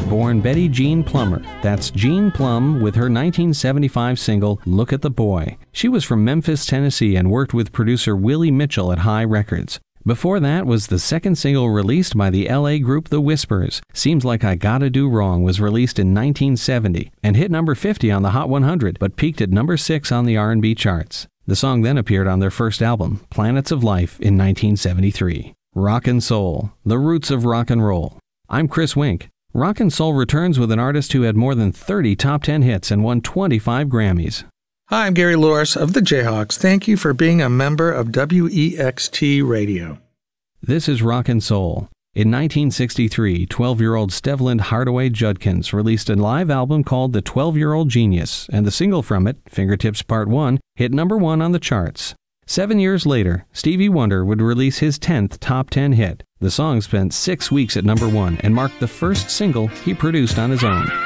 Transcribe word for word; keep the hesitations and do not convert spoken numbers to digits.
born Betty Jean Plummer. That's Jean Plum with her nineteen seventy-five single, Look at the Boy. She was from Memphis, Tennessee, and worked with producer Willie Mitchell at High Records. Before that was the second single released by the L A group The Whispers. Seems Like I Gotta Do Wrong was released in nineteen seventy and hit number fifty on the Hot one hundred, but peaked at number six on the R and B charts. The song then appeared on their first album, Planets of Life, in nineteen seventy-three. Rock and Soul, the roots of rock and roll. I'm Chris Wink. Rock and Soul returns with an artist who had more than thirty top ten hits and won twenty-five Grammys. Hi, I'm Gary Loris of the Jayhawks. Thank you for being a member of W E X T Radio. This is Rock and Soul. In nineteen sixty-three, twelve-year-old Stevland Hardaway Judkins released a live album called The twelve-Year-Old Genius, and the single from it, Fingertips Part one, hit number one on the charts. Seven years later, Stevie Wonder would release his tenth top ten hit. The song spent six weeks at number one and marked the first single he produced on his own.